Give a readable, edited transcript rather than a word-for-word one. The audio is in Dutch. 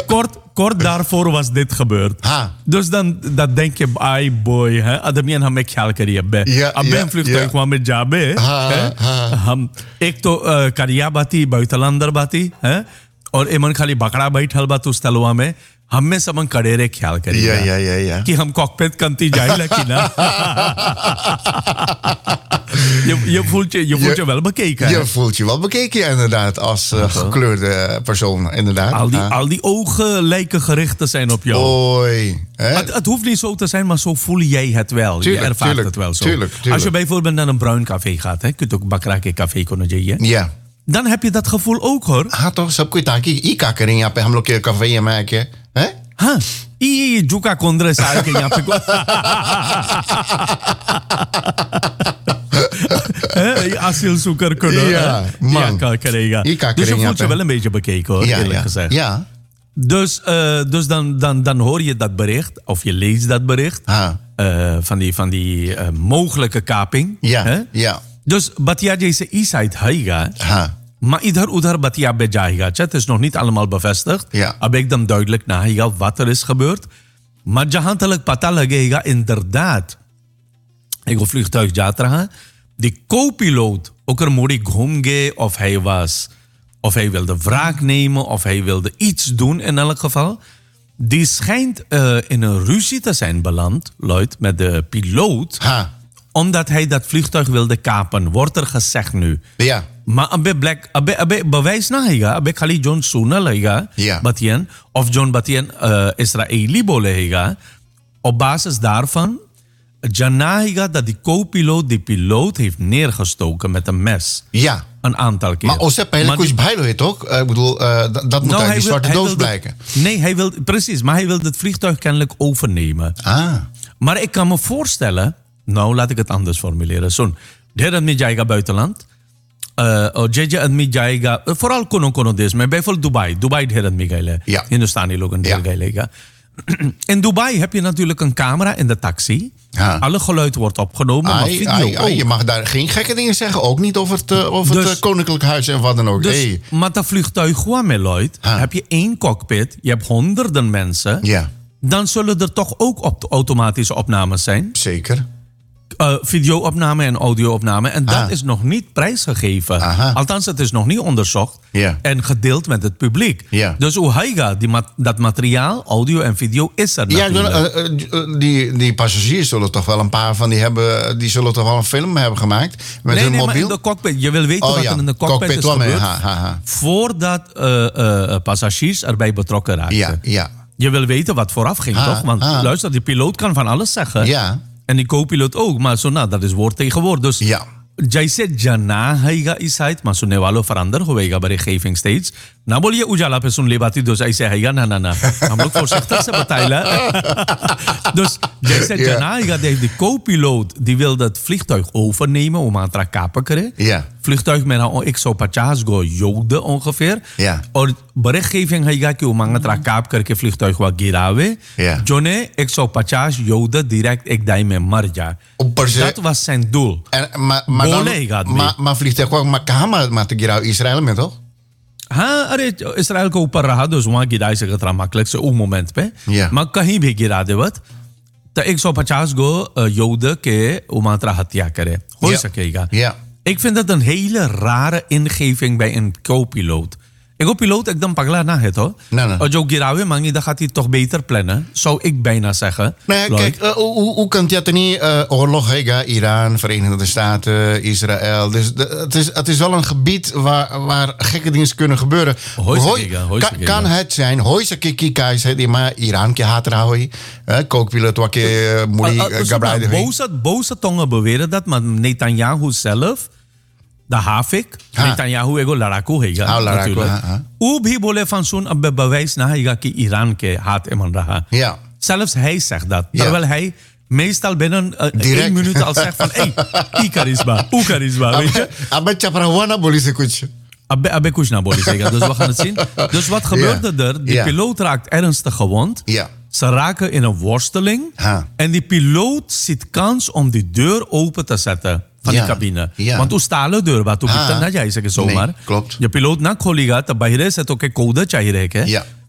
Kort daarvoor was dit gebeurd. Dus dan denk je, ai boy, hè, adamian hame ख्याल करिए बे. Abbe een vliegtuig kwam met jabe. एक तो करिया बाती बुitenlander बाती, हैं, और एमन खाली बकरा बैठल बा उस तलवा में. हम में सबन कड़ेरे ख्याल करिएगा कि हम कॉकपिट कंती जाए कि ना. Je voelt je wel bekeken. Je voelt je wel bekeken, inderdaad, als gekleurde persoon, inderdaad. Al die ogen lijken gericht te zijn op jou. Oei. Het hoeft niet zo te zijn, maar zo voel jij het wel. Tuurlijk, je ervaart het wel zo. Tuurlijk. Als je bijvoorbeeld naar een bruin café gaat, hè, kun je ook bakrake café kunnen जाइए. Ja. Dan heb je dat gevoel ook, hoor. हाँ तो सब कोई ताकि ई का करें यहाँ पे हम लोग के कफे में आके हैं हाँ ई जुका कोंद्रे साल के यहाँ पे asielzoeker kunnen. Ja, man. Ja, krijgen. Dus je voelt je wel een beetje bekeken, hoor, eerlijk gezegd. Ja. Dus dan hoor je dat bericht, of je leest dat bericht van die mogelijke kaping. Ja, hè? ja. Dus Batia जैसे ई साइड हैगा, maar ieder Batia be जाएगा. Het is nog niet allemaal bevestigd. Ab एकदम duidelijk naheगा wat er is gebeurd. Maar जहां तक पता लगेगा, inderdaad, एक vliegtuig जात रहा, die co-piloot ook er moedig घूम गए, of hij wilde wraak nemen, of hij wilde iets doen in elk geval. Die schijnt in een ruzie te zijn beland, Lloyd, met de piloot. Omdat hij dat vliegtuig wilde kapen, wordt er gezegd nu. Ja. Maar abbe bewijs na hega, abbe khali John Suna lega, Batien, of John Batien Israëli bolega. Op basis daarvan, Janahiga dat die co-piloot die piloot heeft neergestoken met een mes. Ja. Een aantal keer. Maar Osep Pelekush Bijlo toch? Ik bedoel, dat moet uit die zwarte doos blijken. Nee, precies, maar hij wilde het vliegtuig kennelijk overnemen. Maar ik kan me voorstellen, nou laat ik het anders formuleren. Zo'n, derde met jaiga buitenland. Jeje admi jaiga, vooral kono des, maar bijvoorbeeld Dubai derde met gaile. Hindustani logan derde gaile. In Dubai heb je natuurlijk een camera in de taxi. Alle geluid wordt opgenomen, maar video ook. Je mag daar geen gekke dingen zeggen. Ook niet over het koninklijk huis en wat dan ook. Dus, maar dat vliegtuig gewoon met Lloyd, heb je één cockpit, je hebt honderden mensen. Dan zullen er toch ook automatische opnames zijn. Zeker. Video-opname en audio-opname. En dat is nog niet prijsgegeven. Althans, het is nog niet onderzocht. En gedeeld met het publiek. Dus hoe hij gaat, dat materiaal, audio en video, is er natuurlijk. Die passagiers zullen toch wel een paar van die zullen toch wel een film hebben gemaakt. Met hun mobiel. Maar in de cockpit. Je wil weten wat er in de cockpit is gebeurd. Voordat passagiers erbij betrokken raakten. Je wil weten wat vooraf ging, toch? Want luister, die piloot kan van alles zeggen. En die co-piloot ook, maar dat is woord tegen woord. Dus जैसे जना हैगा इस साइड में सुनने वालों फरांदर होएगा बड़े गेविंग स्टेज ना बोलिए उजाला पे सुन ले बाती दोस्त ऐसे हैगा ना हम लोग voorzichtig से बताइला dus जैसे जना हैगा de co-piloot die wil dat vliegtuig overnemen om aan te kapen keren vliegtuig met 150 go Joden ongeveer और berichtgeving हैगा कि उमांग tra kaap करके vliegtuig wa गिरावे जो ने 150 Joden direct एक दाई में मर जा dat was zijn doel maar vliegtuig kwam maar te गिराव Israël में तो हाँ अरे इसराइल को ऊपर रहा तो वहाँ गिराई से खतरा मकलक से उस मोमेंट पे मैं कहीं भी गिरा देवत तो 150 गो Joden के उमात्रा हत्या करे हो सकेगा ik vind dat een hele rare ingeving bij een co-piloot. Ik hoop piloot एकदम पगला ना है तो और जो गिरावे मांगी dan gaat hij toch beter plannen zou ik bijna zeggen. Nee, kijk, hoe kan het niet oorlog hebben? Iran, Verenigde Staten, Israël. Dus het is wel een gebied waar gekke dingen kunnen gebeuren. Kan het zijn? Hoise kiki kai se die maar Iran ke haat rahoi. Kookpiloot wat ke moedi gabraide. Boze tongen beweren dat, maar Netanyahu zelf de Havik, Netanyahu ego लड़ाकू हैगा natuurlijk. वो भी बोले फंसुन अब bewijs ना हैगा कि ईरान के हाथ एमन रहा. Zelfs hij zegt dat. Terwijl hij meestal binnen 1 minuut al zegt van hey, u charisma, weet je. Abbe chaprawana बोली से कुछ. Abbe kuch na बोली zeker. Dus we gaan het zien. Dus wat gebeurde er? Die piloot raakt ernstig gewond. Ze raken in een worsteling. En die piloot ziet kans om die deur open te zetten. Van die cabine. Want hoe stalen deur wat hoe na जाए सके zomaar. Klopt. Je piloot ना खोलेगा तब बाहर से तो के कोड चाहिए रहे के